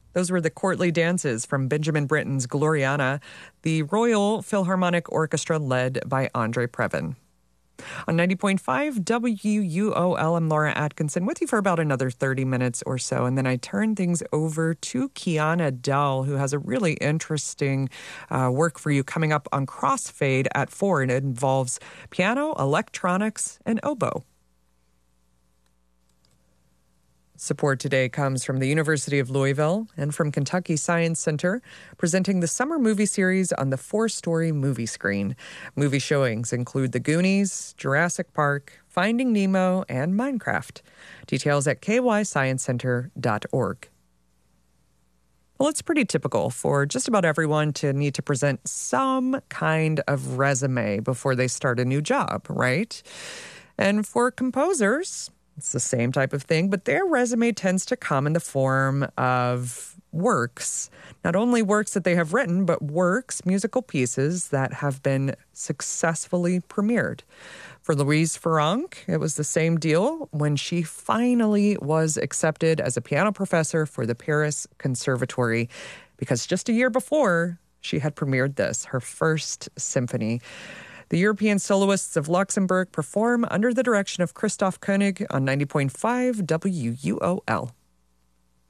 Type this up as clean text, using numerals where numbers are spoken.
Those were the courtly dances from Benjamin Britten's Gloriana, the Royal Philharmonic Orchestra led by Andre Previn. On 90.5 WUOL, I'm Laura Atkinson with you for about another 30 minutes or so. And then I turn things over to Kiana Dell, who has a really interesting work for you coming up on Crossfade at 4. And it involves piano, electronics, and oboe. Support today comes from the University of Louisville and from Kentucky Science Center, presenting the summer movie series on the 4-story movie screen. Movie showings include The Goonies, Jurassic Park, Finding Nemo, and Minecraft. Details at kysciencecenter.org. Well, it's pretty typical for just about everyone to need to present some kind of resume before they start a new job, right? And for composers, it's the same type of thing, but their resume tends to come in the form of works, not only works that they have written, but works, musical pieces that have been successfully premiered. For Louise Farrenc, it was the same deal when she finally was accepted as a piano professor for the Paris Conservatory, because just a year before, she had premiered this, her first symphony. The European Soloists of Luxembourg perform under the direction of Christoph Koenig on 90.5 WUOL.